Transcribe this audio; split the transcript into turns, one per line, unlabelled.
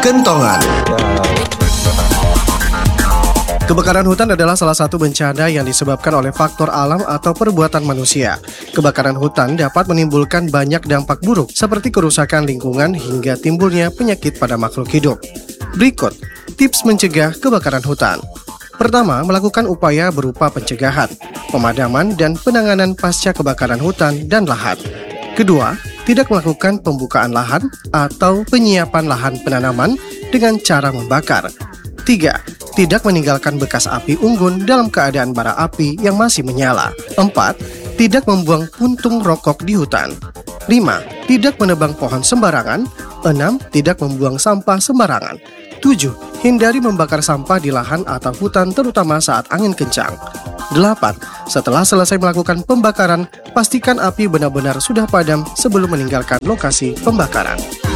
Kentongan. Kebakaran hutan adalah salah satu bencana yang disebabkan oleh faktor alam atau perbuatan manusia. Kebakaran hutan dapat menimbulkan banyak dampak buruk seperti kerusakan lingkungan hingga timbulnya penyakit pada makhluk hidup. Berikut tips mencegah kebakaran hutan. Pertama, melakukan upaya berupa pencegahan, pemadaman, dan penanganan pasca kebakaran hutan dan lahan. Kedua, tidak melakukan pembukaan lahan atau penyiapan lahan penanaman dengan cara membakar. Tiga, tidak meninggalkan bekas api unggun dalam keadaan bara api yang masih menyala. 4. Tidak membuang puntung rokok di hutan. 5. Tidak menebang pohon sembarangan. 6. Tidak membuang sampah sembarangan. 7. Hindari membakar sampah di lahan atau hutan terutama saat angin kencang. 8. Setelah selesai melakukan pembakaran, pastikan api benar-benar sudah padam sebelum meninggalkan lokasi pembakaran.